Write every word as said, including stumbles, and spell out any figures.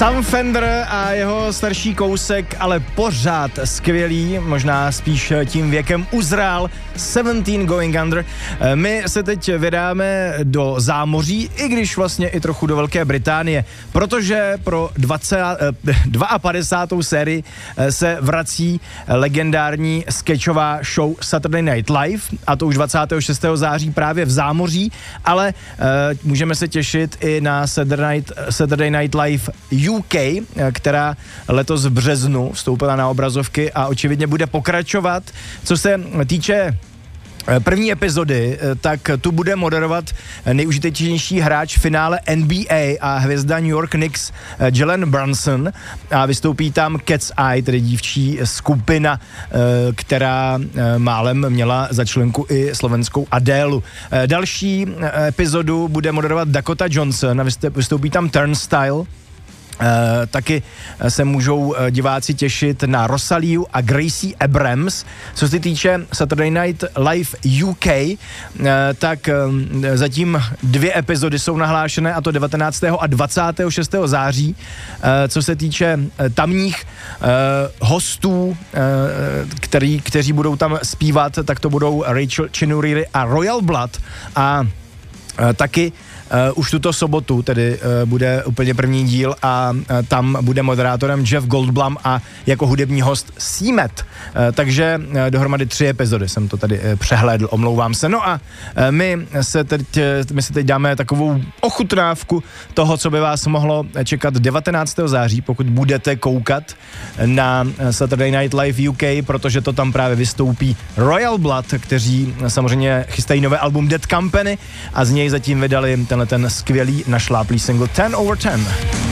Sam Fender a jeho starší kousek, ale pořád skvělý, možná spíš tím věkem uzrál, Seventeen Going Under. My se teď vydáme do zámoří, i když vlastně i trochu do Velké Británie, protože pro padesátou sérii se vrací legendární sketchová show Saturday Night Live, a to už dvacátého šestého září právě v zámoří, ale uh, můžeme se těšit i na Saturday Night, Saturday Night Live U K, která letos v březnu vstoupila na obrazovky a očividně bude pokračovat. Co se týče první epizody, tak tu bude moderovat nejužitečnější hráč finále N B A a hvězda New York Knicks Jalen Brunson a vystoupí tam Cat's Eye, tedy dívčí skupina, která málem měla za členku i slovenskou Adélu. Další epizodu bude moderovat Dakota Johnson a vystoupí tam Turnstile. Uh, taky se můžou diváci těšit na Rosaliu a Gracie Abrams. Co se týče Saturday Night Live U K, uh, tak um, zatím dvě epizody jsou nahlášené, a to devatenáctého a dvacátého šestého září. Uh, co se týče uh, tamních uh, hostů, uh, který, kteří budou tam zpívat, tak to budou Rachel Chinuriri a Royal Blood a uh, taky Uh, už tuto sobotu tedy uh, bude úplně první díl a uh, tam bude moderátorem Jeff Goldblum a jako hudební host Seamet. Uh, takže uh, dohromady tři epizody jsem to tady uh, přehlédl, omlouvám se. No a uh, my se teď, my se teď dáme takovou ochutnávku toho, co by vás mohlo čekat devatenáctého září, pokud budete koukat na Saturday Night Live U K, protože to tam právě vystoupí Royal Blood, kteří samozřejmě chystají nové album Dead Company a z něj zatím vydali tenhle ten skvělý našláplý single ten over ten.